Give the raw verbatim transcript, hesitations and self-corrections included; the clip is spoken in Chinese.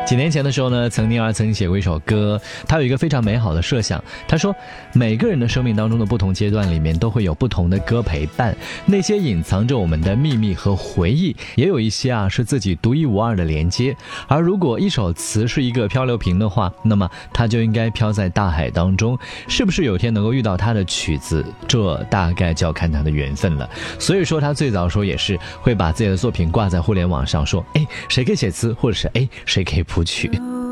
几年前的时候呢，曾宁儿曾经写过一首歌，他有一个非常美好的设想。他说，每个人的生命当中的不同阶段里面都会有不同的歌陪伴，那些隐藏着我们的秘密和回忆，也有一些啊是自己独一无二的连接。而如果一首词是一个漂流瓶的话，那么它就应该飘在大海当中，是不是有天能够遇到它的曲子，这大概就要看它的缘分了。所以说他最早时候也是会把自己的作品挂在互联网上，说哎，谁可以写词，或者是哎，谁可以谱曲。